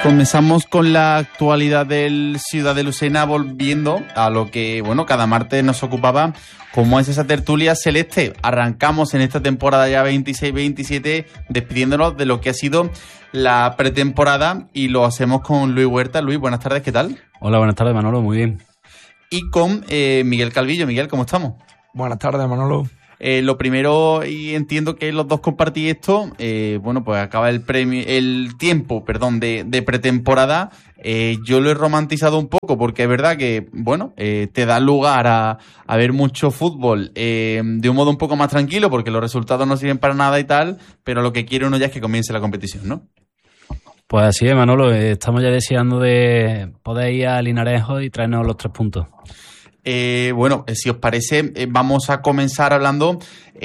Comenzamos con la actualidad del Ciudad de Lucena, volviendo a lo que, bueno, cada martes nos ocupaba, como es esa tertulia celeste. Arrancamos en esta temporada ya 26-27, despidiéndonos de lo que ha sido la pretemporada, y lo hacemos con Luis Huerta. Luis, buenas tardes, ¿qué tal? Hola, buenas tardes, Manolo, muy bien. Y con Miguel Calvillo. Miguel, ¿cómo estamos? Buenas tardes, Manolo. Lo primero, y entiendo que los dos compartís esto, bueno, pues acaba el tiempo de pretemporada. Yo lo he romantizado un poco porque es verdad que, bueno, te da lugar a ver mucho fútbol de un modo un poco más tranquilo, porque los resultados no sirven para nada y tal, pero lo que quiere uno ya es que comience la competición, ¿no? Pues así es, Manolo, estamos ya deseando de poder ir a Linarejo y traernos los 3 puntos. Bueno, si os parece, vamos a comenzar hablando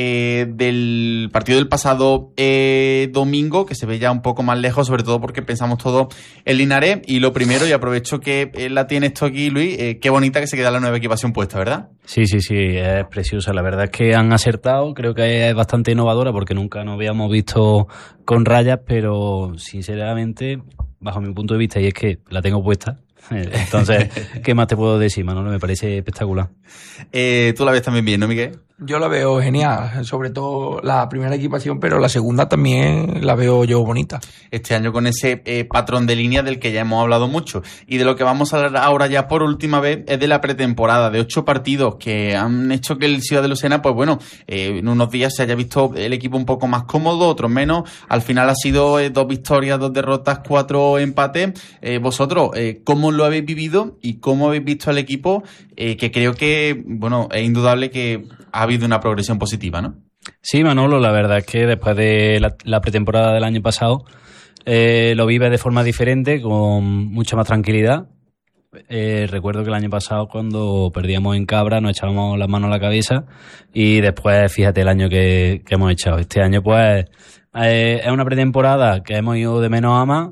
del partido del pasado domingo, que se ve ya un poco más lejos, sobre todo porque pensamos todo en Linares. Y lo primero, y aprovecho que la tienes tú aquí, Luis, qué bonita que se queda la nueva equipación puesta, ¿verdad? Sí, es preciosa. La verdad es que han acertado, creo que es bastante innovadora porque nunca nos habíamos visto con rayas, pero sinceramente, bajo mi punto de vista, y es que la tengo puesta. Entonces, ¿qué más te puedo decir, Manolo? Me parece espectacular. Tú la ves también bien, ¿no, Miguel? Yo la veo genial, sobre todo la primera equipación, pero la segunda también la veo yo bonita. Este año con ese patrón de línea del que ya hemos hablado mucho. Y de lo que vamos a hablar ahora ya por última vez es de la pretemporada, de 8 partidos que han hecho que el Ciudad de Lucena, pues bueno, en unos días se haya visto el equipo un poco más cómodo, otros menos. Al final ha sido 2 victorias, 2 derrotas, 4 empates. Vosotros, ¿cómo lo habéis vivido y cómo habéis visto al equipo? Que creo que, bueno, es indudable que ha habido una progresión positiva, ¿no? Sí, Manolo, la verdad es que después de la pretemporada del año pasado lo vive de forma diferente, con mucha más tranquilidad. Recuerdo que el año pasado, cuando perdíamos en Cabra, nos echábamos las manos a la cabeza, y después fíjate el año que hemos echado. Este año pues es una pretemporada que hemos ido de menos a más.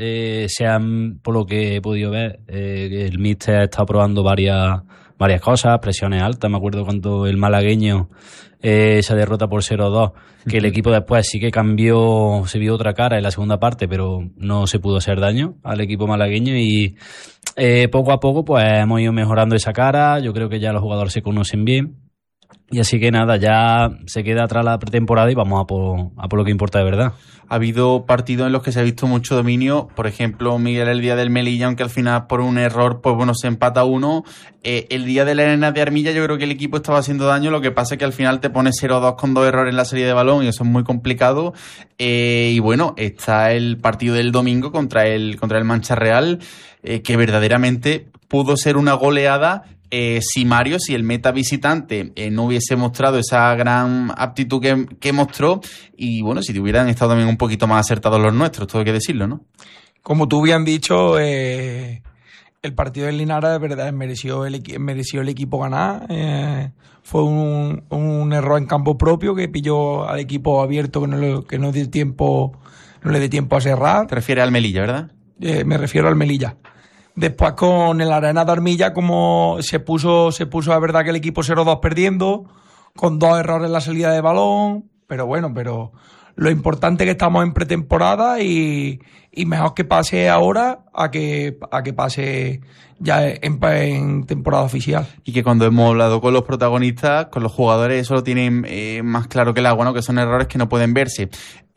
Por lo que he podido ver, el míster ha estado probando varias cosas, presiones altas. Me acuerdo cuando el malagueño, esa derrota por 0-2, que el equipo después sí que cambió, se vio otra cara en la segunda parte, pero no se pudo hacer daño al equipo malagueño, y poco a poco pues hemos ido mejorando esa cara. Yo creo que ya los jugadores se conocen bien, y así que nada, ya se queda atrás la pretemporada y vamos a por lo que importa de verdad. Ha habido partidos en los que se ha visto mucho dominio, por ejemplo, Miguel, el día del Melilla, aunque al final por un error, pues bueno, se empata 1. El día de la Arena de Armilla yo creo que el equipo estaba haciendo daño, lo que pasa es que al final te pones 0-2 con 2 errores en la serie de balón, y eso es muy complicado. Y bueno, está el partido del domingo contra el Mancha Real, que verdaderamente pudo ser una goleada. Si el meta visitante no hubiese mostrado esa gran aptitud que mostró, y bueno, si hubieran estado también un poquito más acertados los nuestros, todo hay que decirlo, ¿no? Como tú bien dicho, el partido del Linares de verdad mereció el equipo ganar. Fue un error en campo propio que pilló al equipo abierto, que no le dé tiempo a cerrar. Te refieres al Melilla, ¿verdad? Me refiero al Melilla. Después con el Arena de Armilla, como se puso a verdad que el equipo 0-2 perdiendo, con 2 errores en la salida de balón, pero lo importante es que estamos en pretemporada, y mejor que pase ahora a que pase ya en temporada oficial. Y que cuando hemos hablado con los protagonistas, con los jugadores, eso lo tienen más claro que el agua, ¿no? Que son errores que no pueden verse.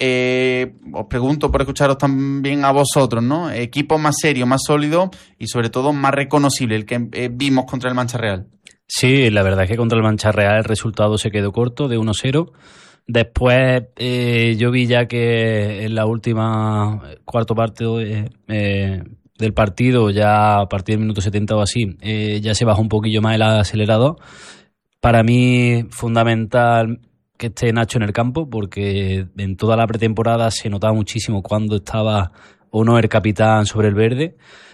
Os pregunto por escucharos también a vosotros, ¿no? Equipo más serio, más sólido y sobre todo más reconocible, el que vimos contra el Mancha Real. Sí, la verdad es que contra el Mancha Real el resultado se quedó corto, de 1-0. Después yo vi ya que en la última cuarto parte del partido, ya a partir del minuto 70 o así, ya se bajó un poquillo más el acelerador. Para mí, fundamental que esté Nacho en el campo, porque en toda la pretemporada se notaba muchísimo cuando estaba o no el capitán sobre el verde.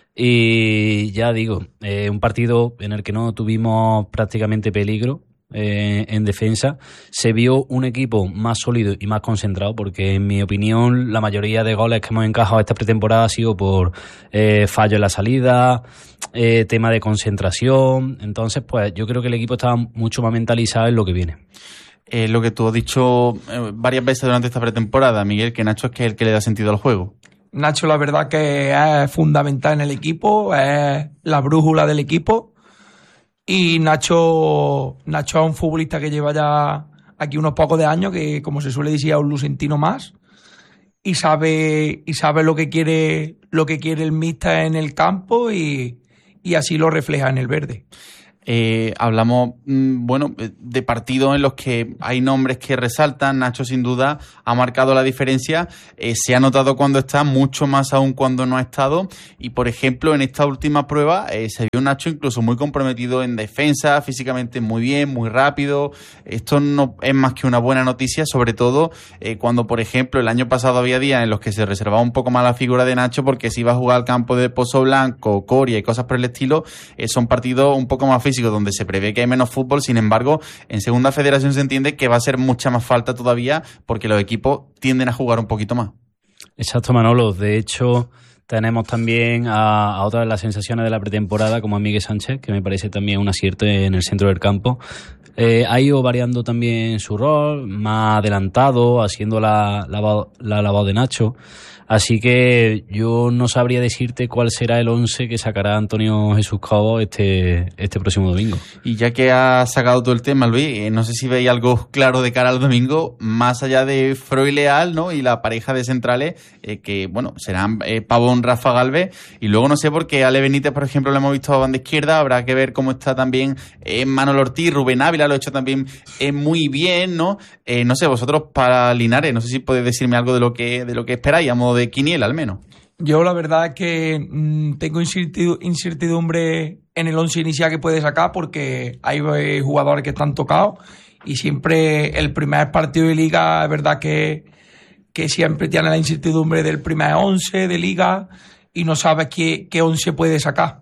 Y ya digo, un partido en el que no tuvimos prácticamente peligro en defensa. Se vio un equipo más sólido y más concentrado, porque en mi opinión la mayoría de goles que hemos encajado esta pretemporada ha sido por fallo en la salida, tema de concentración. Entonces pues yo creo que el equipo estaba mucho más mentalizado en lo que viene. Lo que tú has dicho varias veces durante esta pretemporada, Miguel, que Nacho es el que le da sentido al juego. Nacho la verdad que es fundamental en el equipo, es la brújula del equipo. Y Nacho es un futbolista que lleva ya aquí unos pocos de años, que como se suele decir, es un lucentino más. Y sabe lo que quiere el míster en el campo y así lo refleja en el verde. Hablamos, de partidos en los que hay nombres que resaltan. Nacho sin duda ha marcado la diferencia, se ha notado cuando está, mucho más aún cuando no ha estado, y por ejemplo en esta última prueba se vio un Nacho incluso muy comprometido en defensa, físicamente muy bien, muy rápido. Esto no es más que una buena noticia, sobre todo cuando por ejemplo el año pasado había días en los que se reservaba un poco más la figura de Nacho porque se iba a jugar al campo de Pozo Blanco, Coria y cosas por el estilo. Son partidos un poco más físicos donde se prevé que hay menos fútbol. Sin embargo, en segunda federación se entiende que va a ser mucha más falta todavía porque los equipos tienden a jugar un poquito más. Exacto, Manolo. De hecho, tenemos también a otra de las sensaciones de la pretemporada, como a Miguel Sánchez, que me parece también un acierto en el centro del campo. Ha ido variando también su rol, más adelantado, haciendo la labor de Nacho. Así que yo no sabría decirte cuál será el 11 que sacará Antonio Jesús Cobo este próximo domingo. Y ya que has sacado todo el tema, Luis, no sé si veis algo claro de cara al domingo, más allá de Froy Leal, ¿no? Y la pareja de centrales, que serán Pavón, Rafa Galvez, y luego no sé por qué Ale Benítez, por ejemplo, lo hemos visto a banda izquierda. Habrá que ver cómo está también Manolo Ortiz. Rubén Ávila lo ha hecho también muy bien, ¿no? No sé, vosotros para Linares, no sé si podéis decirme algo de lo que esperáis, a modo de quiniela al menos. Yo la verdad es que tengo incertidumbre en el 11 inicial que puede sacar, porque hay jugadores que están tocados y siempre el primer partido de liga es verdad que siempre tiene la incertidumbre del primer 11 de liga y no sabes qué 11 puede sacar.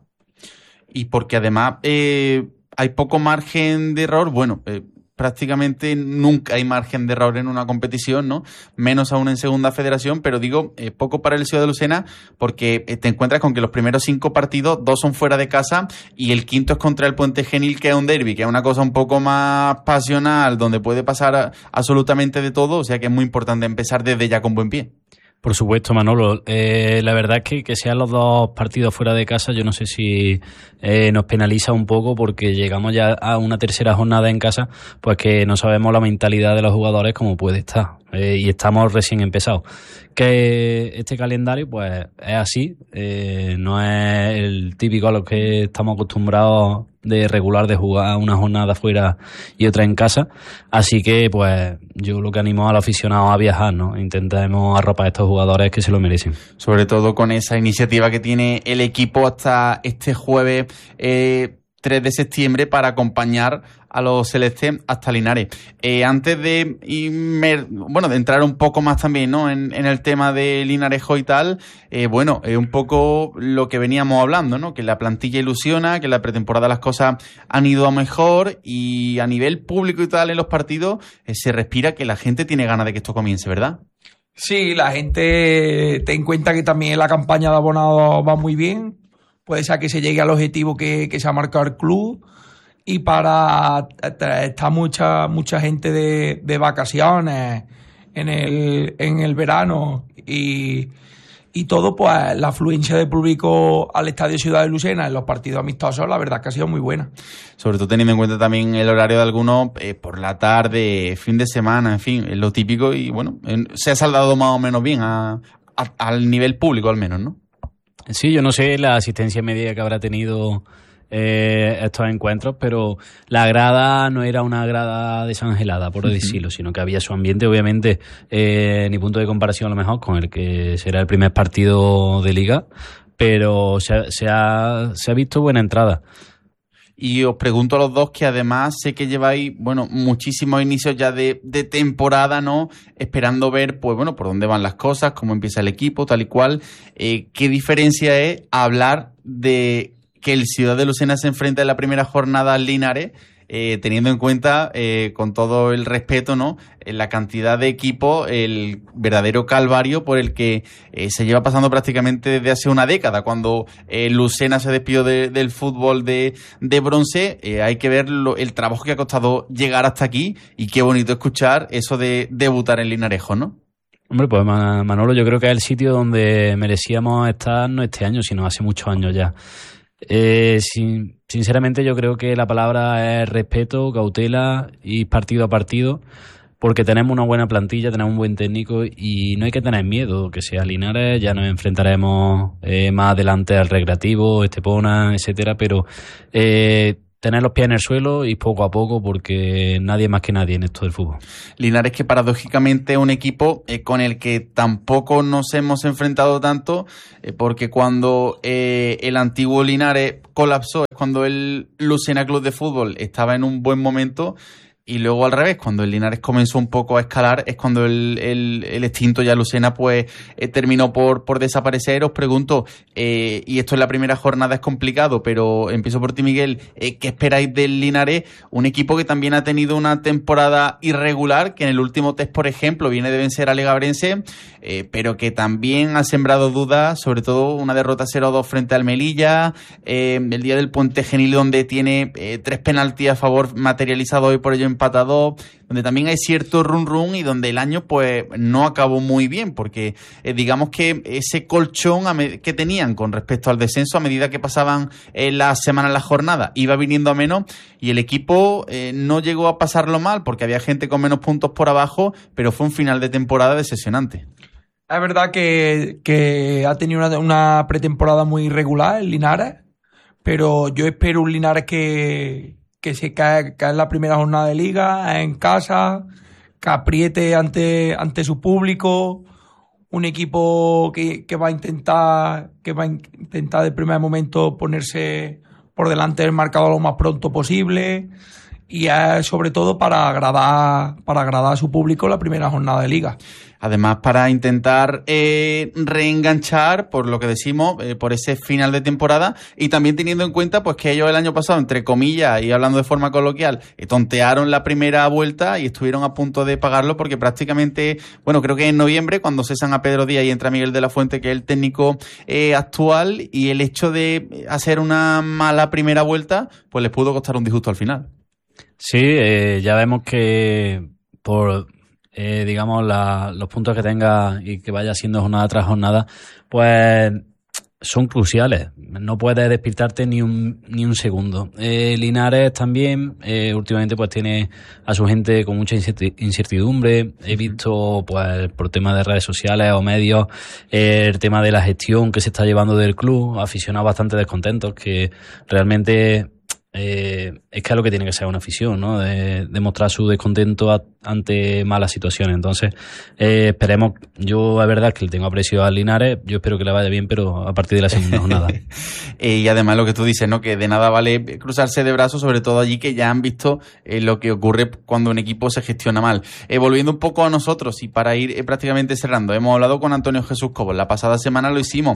Y porque además hay poco margen de error, prácticamente nunca hay margen de error en una competición, ¿no? Menos aún en segunda federación, pero digo, poco para el Ciudad de Lucena, porque te encuentras con que los primeros 5 partidos, 2 son fuera de casa y el quinto es contra el Puente Genil, que es un derbi, que es una cosa un poco más pasional, donde puede pasar absolutamente de todo, o sea que es muy importante empezar desde ya con buen pie. Por supuesto, Manolo. La verdad es que sean los 2 partidos fuera de casa, yo no sé si nos penaliza un poco, porque llegamos ya a una tercera jornada en casa, pues que no sabemos la mentalidad de los jugadores cómo puede estar. Y estamos recién empezados. Que este calendario pues es así, no es el típico a lo que estamos acostumbrados de regular, de jugar una jornada fuera y otra en casa. Así que pues yo lo que animo a los aficionados a viajar, ¿no? Intentemos arropar a estos jugadores que se lo merecen. Sobre todo con esa iniciativa que tiene el equipo hasta este jueves 3 de septiembre para acompañar a los celestes hasta Linares. Antes de de entrar un poco más también, ¿no? en el tema de Linarejo y tal, un poco lo que veníamos hablando, ¿no? Que la plantilla ilusiona, que en la pretemporada las cosas han ido a mejor y a nivel público y tal en los partidos se respira que la gente tiene ganas de que esto comience, ¿verdad? Sí, la gente ten en cuenta que también la campaña de abonados va muy bien. Puede ser que se llegue al objetivo que se ha marcado el club, y está mucha gente de vacaciones en el verano y todo, pues la afluencia de público al Estadio Ciudad de Lucena en los partidos amistosos, la verdad que ha sido muy buena. Sobre todo teniendo en cuenta también el horario de algunos, por la tarde, fin de semana, en fin, es lo típico, y se ha saldado más o menos bien al nivel público al menos, ¿no? Sí, yo no sé la asistencia media que habrá tenido estos encuentros, pero la grada no era una grada desangelada, por decirlo, sino que había su ambiente, obviamente, ni punto de comparación a lo mejor con el que será el primer partido de liga, pero se ha visto buena entrada. Y os pregunto a los dos, que además sé que lleváis, muchísimos inicios ya de temporada, ¿no? Esperando ver, por dónde van las cosas, cómo empieza el equipo, tal y cual. ¿Qué diferencia es hablar de que el Ciudad de Lucena se enfrenta en la primera jornada al Linares, teniendo en cuenta, con todo el respeto, ¿no? La cantidad de equipos, el verdadero calvario por el que se lleva pasando prácticamente desde hace una década, cuando Lucena se despidió del fútbol de bronce? Hay que ver el trabajo que ha costado llegar hasta aquí, y qué bonito escuchar eso de debutar en Linarejo, ¿no? Hombre, pues Manolo, yo creo que es el sitio donde merecíamos estar, no este año, sino hace muchos años ya. Sinceramente yo creo que la palabra es respeto, cautela y partido a partido, porque tenemos una buena plantilla, tenemos un buen técnico y no hay que tener miedo, que sea Linares, ya nos enfrentaremos más adelante al Recreativo, Estepona, etcétera, pero tener los pies en el suelo y poco a poco, porque nadie más que nadie en esto del fútbol. Linares, que paradójicamente es un equipo con el que tampoco nos hemos enfrentado tanto, porque cuando el antiguo Linares colapsó, es cuando el Lucena Club de Fútbol estaba en un buen momento. Y luego al revés, cuando el Linares comenzó un poco a escalar, es cuando el extinto ya Lucena pues terminó por desaparecer. Os pregunto, y esto en la primera jornada es complicado, pero empiezo por ti, Miguel, ¿qué esperáis del Linares? Un equipo que también ha tenido una temporada irregular, que en el último test, por ejemplo, viene de vencer a Legabrense, pero que también ha sembrado dudas, sobre todo una derrota 0-2 frente al Melilla, el día del Puente Genil, donde tiene 3 penaltis a favor materializados hoy por ello empatado, donde también hay cierto run y donde el año pues no acabó muy bien, porque digamos que ese colchón que tenían con respecto al descenso, a medida que pasaban las semanas, las jornadas, iba viniendo a menos, y el equipo no llegó a pasarlo mal porque había gente con menos puntos por abajo, pero fue un final de temporada decepcionante. Es verdad que ha tenido una pretemporada muy irregular el Linares, pero yo espero un Linares que se cae en la primera jornada de liga, en casa, que apriete ante su público, un equipo que va a intentar de primer momento ponerse por delante del marcador lo más pronto posible, y es sobre todo para agradar a su público la primera jornada de liga. Además, para intentar reenganchar, por lo que decimos, por ese final de temporada, y también teniendo en cuenta pues que ellos el año pasado, entre comillas, y hablando de forma coloquial, tontearon la primera vuelta y estuvieron a punto de pagarlo, porque prácticamente, bueno, creo que en noviembre, cuando cesan a Pedro Díaz y entra Miguel de la Fuente, que es el técnico actual, y el hecho de hacer una mala primera vuelta, pues les pudo costar un disgusto al final. Sí, ya vemos que por digamos los puntos que tenga y que vaya haciendo jornada tras jornada, pues son cruciales. No puedes despistarte ni un segundo. Linares también últimamente pues tiene a su gente con mucha incertidumbre. He visto pues por temas de redes sociales o medios el tema de la gestión que se está llevando del club, aficionados bastante descontentos, que realmente es que es lo que tiene que ser una afición, ¿no? De mostrar su descontento ante malas situaciones. Entonces, esperemos. Yo, es verdad que le tengo aprecio al Linares, yo espero que le vaya bien, pero a partir de la segunda jornada. Y además lo que tú dices, ¿no? Que de nada vale cruzarse de brazos, sobre todo allí que ya han visto lo que ocurre cuando un equipo se gestiona mal. Volviendo un poco a nosotros y para ir prácticamente cerrando, hemos hablado con Antonio Jesús Cobos, la pasada semana lo hicimos,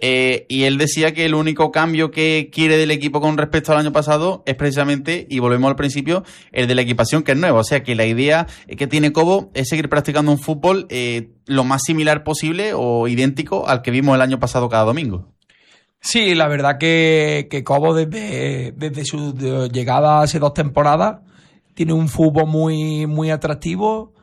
y él decía que el único cambio que quiere del equipo con respecto al año pasado es precisamente, y volvemos al principio, el de la equipación, que es nueva. O sea que la idea que tiene Cobo es seguir practicando un fútbol lo más similar posible o idéntico al que vimos el año pasado cada domingo. Sí, la verdad que Cobo desde su llegada hace 2 temporadas tiene un fútbol muy, muy atractivo,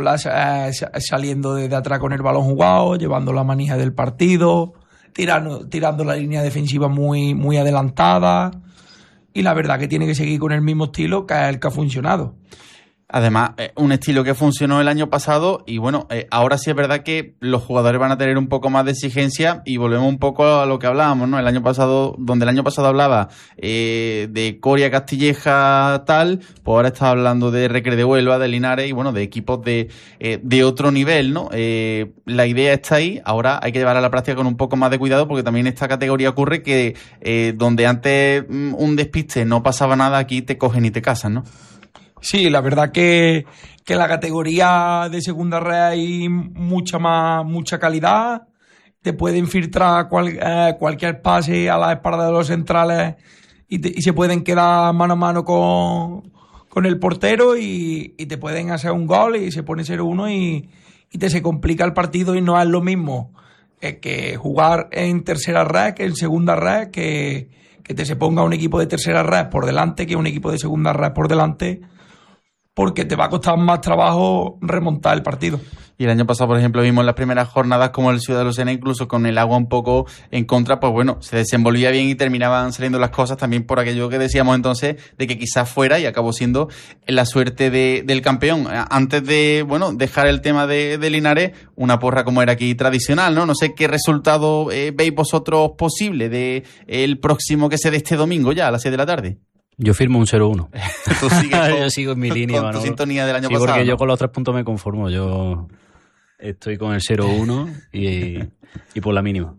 saliendo desde atrás con el balón jugado, llevando la manija del partido, tirando la línea defensiva muy, muy adelantada. Y la verdad que tiene que seguir con el mismo estilo que es el que ha funcionado. Además, un estilo que funcionó el año pasado y bueno, ahora sí es verdad que los jugadores van a tener un poco más de exigencia y volvemos un poco a lo que hablábamos, ¿no? El año pasado, donde el año pasado hablaba de Coria, Castilleja, tal, pues ahora está hablando de Recre de Huelva, de Linares y bueno, de equipos de otro nivel, ¿no? La idea está ahí, ahora hay que llevarla a la práctica con un poco más de cuidado porque también esta categoría ocurre que donde antes un despiste no pasaba nada, aquí te cogen y te casan, ¿no? Sí, la verdad que en la categoría de segunda red hay mucha calidad. Te pueden filtrar cualquier pase a la espalda de los centrales y se pueden quedar mano a mano con el portero y te pueden hacer un gol y se pone 0-1 y te se complica el partido y no es lo mismo que jugar en tercera red que en segunda red, que te se ponga un equipo de tercera red por delante que un equipo de segunda red por delante. porque te va a costar más trabajo remontar el partido. Y el año pasado, por ejemplo, vimos en las primeras jornadas como el Ciudad de Lucena, incluso con el agua un poco en contra, pues bueno, se desenvolvía bien y terminaban saliendo las cosas también por aquello que decíamos entonces, de que quizás fuera y acabó siendo la suerte del campeón. Antes de, bueno, dejar el tema de Linares, una porra como era aquí tradicional, ¿no? No sé qué resultado veis vosotros posible de el próximo que se dé este domingo ya a las 6 de la tarde. Yo firmo un 0-1. Tú sigues yo sigo en mi línea, con tu sintonía del año sí, pasado. Porque ¿no? yo con los 3 puntos me conformo. Yo estoy con el 0-1 y por la mínima.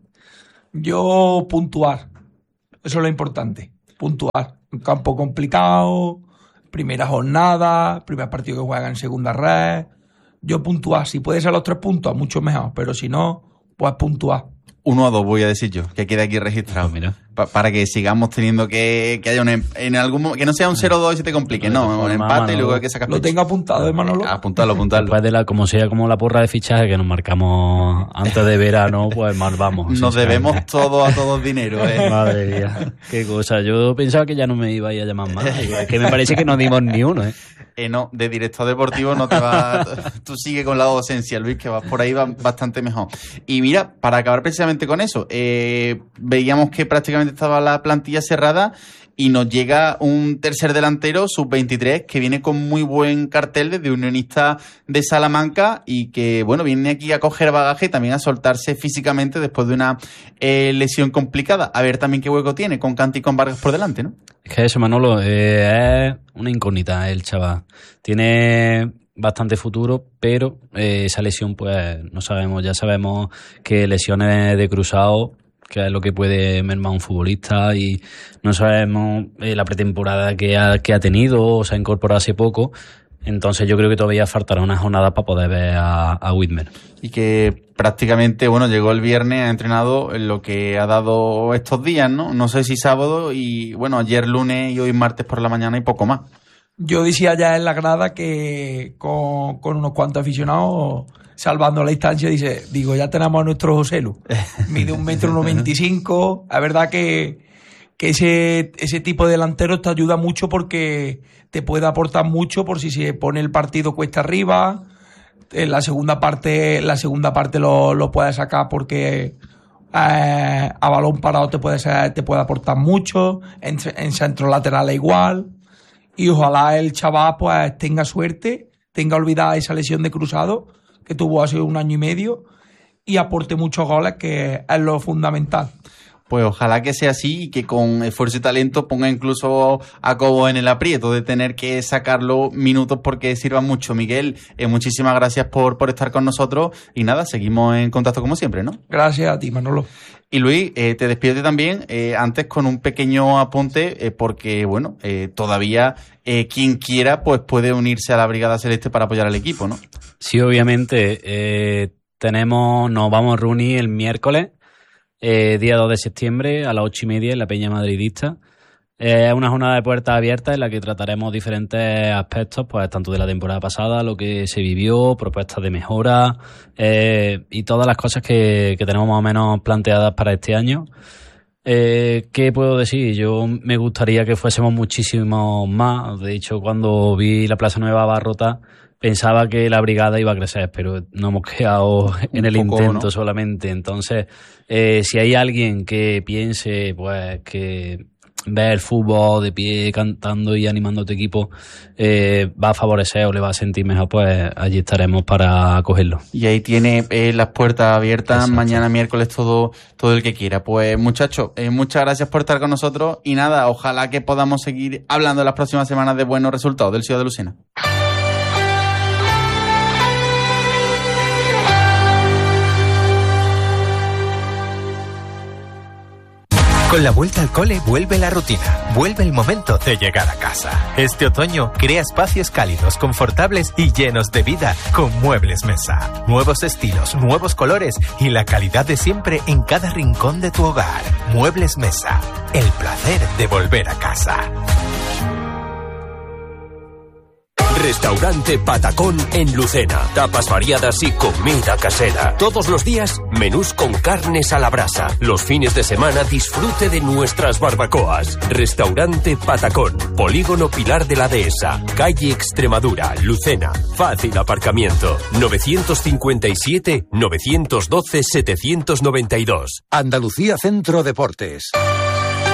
Yo puntuar. Eso es lo importante. Puntuar. Un campo complicado, primera jornada, primer partido que juegan en segunda red. Yo puntuar. Si puede ser los 3 puntos, mucho mejor. Pero si no, pues puntuar. 1-2 voy a decir yo, que quede aquí registrado. Mira. Para que sigamos teniendo que haya en algún que no sea un 0-2 y se te complique, no, un empate y luego hay que sacar Lo tengo apuntado, Manolo. Apuntarlo. Después de como sea como la porra de fichaje que nos marcamos antes de verano, pues mal vamos. Nos debemos todos a todos dinero, Madre mía, qué cosa. Yo pensaba que ya no me iba a llamar más. Es que me parece que no dimos ni uno, No, de director deportivo no te va. Tú sigue con la docencia, Luis, que vas por ahí va bastante mejor. Y mira, para acabar precisamente con eso, veíamos que prácticamente estaba la plantilla cerrada y nos llega un tercer delantero, sub-23, que viene con muy buen cartel desde Unionista de Salamanca y que, bueno, viene aquí a coger bagaje y también a soltarse físicamente después de una lesión complicada. A ver también qué hueco tiene con Canti y con Vargas por delante, ¿no? Es que eso, Manolo, es una incógnita el chaval. Tiene bastante futuro, pero esa lesión, pues, no sabemos. Ya sabemos que lesiones de cruzado, que es lo que puede mermar un futbolista, y no sabemos la pretemporada que ha tenido o se ha incorporado hace poco. Entonces yo creo que todavía faltará una jornada para poder ver a Whitmer. Y que prácticamente, bueno, llegó el viernes, ha entrenado en lo que ha dado estos días, ¿no? No sé si sábado y, bueno, ayer lunes y hoy martes por la mañana y poco más. Yo decía ya en la grada que con unos cuantos aficionados, salvando la distancia, digo, ya tenemos a nuestro Joselu. Mide 1,95 m. La verdad que ese tipo de delantero te ayuda mucho porque te puede aportar mucho por si se pone el partido cuesta arriba. En la segunda parte lo puedes sacar porque a balón parado te puede aportar mucho. En centro lateral igual. Y ojalá el chaval pues tenga suerte, tenga olvidada esa lesión de cruzado que tuvo hace 1 año y medio y aporte muchos goles, que es lo fundamental. Pues ojalá que sea así y que con esfuerzo y talento ponga incluso a Cobo en el aprieto de tener que sacarlo minutos porque sirva mucho. Miguel, muchísimas gracias por estar con nosotros y nada, seguimos en contacto como siempre, ¿no? Gracias a ti, Manolo. Y Luis, te despido también, antes con un pequeño apunte, porque bueno, todavía quien quiera pues puede unirse a la Brigada Celeste para apoyar al equipo, ¿no? Sí, obviamente, nos vamos a reunir el miércoles, día 2 de septiembre a las 8:30 en la Peña Madridista. Es una jornada de puertas abiertas en la que trataremos diferentes aspectos, pues tanto de la temporada pasada, lo que se vivió, propuestas de mejora y todas las cosas que tenemos más o menos planteadas para este año. ¿Qué puedo decir? Yo me gustaría que fuésemos muchísimo más. De hecho, cuando vi la Plaza Nueva abarrotada, pensaba que la brigada iba a crecer, pero no hemos quedado en el intento, ¿no? Solamente. Entonces, si hay alguien que piense pues que ver el fútbol de pie, cantando y animando a tu equipo va a favorecer o le va a sentir mejor, pues allí estaremos para acogerlo. Y ahí tiene las puertas abiertas. Exacto. Mañana miércoles todo el que quiera. Pues muchachos, muchas gracias por estar con nosotros y nada, ojalá que podamos seguir hablando en las próximas semanas de buenos resultados del Ciudad de Lucena. Con la vuelta al cole vuelve la rutina, vuelve el momento de llegar a casa. Este otoño crea espacios cálidos, confortables y llenos de vida con Muebles Mesa. Nuevos estilos, nuevos colores y la calidad de siempre en cada rincón de tu hogar. Muebles Mesa, el placer de volver a casa. Restaurante Patacón en Lucena. Tapas variadas y comida casera. Todos los días, menús con carnes a la brasa. Los fines de semana, disfrute de nuestras barbacoas. Restaurante Patacón. Polígono Pilar de la Dehesa. Calle Extremadura, Lucena. Fácil aparcamiento. 957-912-792. Andalucía Centro Deportes.